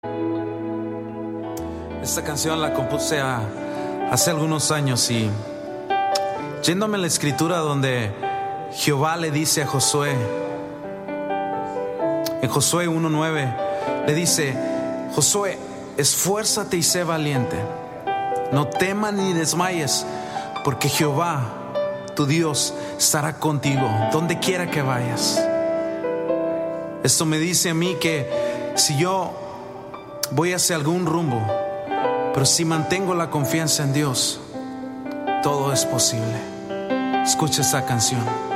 Esta canción la compuse hace algunos años y yéndome a la escritura donde Jehová le dice a Josué, en Josué 1:9, le dice: Josué, esfuérzate y sé valiente, no temas ni desmayes, porque Jehová, tu Dios, estará contigo donde quiera que vayas. Esto me dice a mí que si yo voy hacia algún rumbo, pero si mantengo la confianza en Dios, todo es posible. Escucha esta canción.